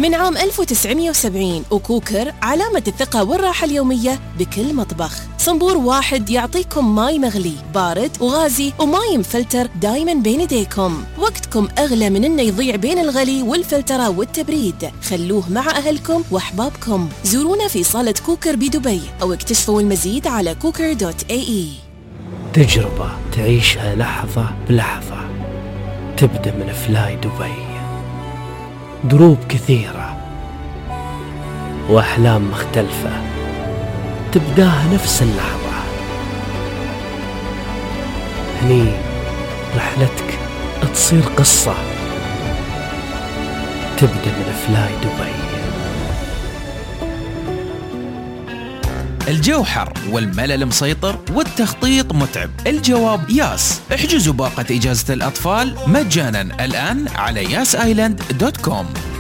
من عام 1970، وكوكر علامة الثقة والراحة اليومية بكل مطبخ. صنبور واحد يعطيكم ماي مغلي بارد وغازي وماي مفلتر دايما بين ايديكم. وقتكم أغلى من إنه يضيع بين الغلي والفلترة والتبريد. خلوه مع أهلكم وأحبابكم. زورونا في صالة كوكر بدبي أو اكتشفوا المزيد على cooker.ae. تجربة تعيشها لحظة بلحظة، تبدأ من فلاي دبي. دروب كثيرة وأحلام مختلفة تبداها نفس اللحظة. هني رحلتك تصير قصة، تبدأ من فلاي دبي. الجو حر والملل مسيطر والتخطيط متعب. الجواب ياس. احجزوا باقة إجازة الأطفال مجانا الآن على yasisland.com.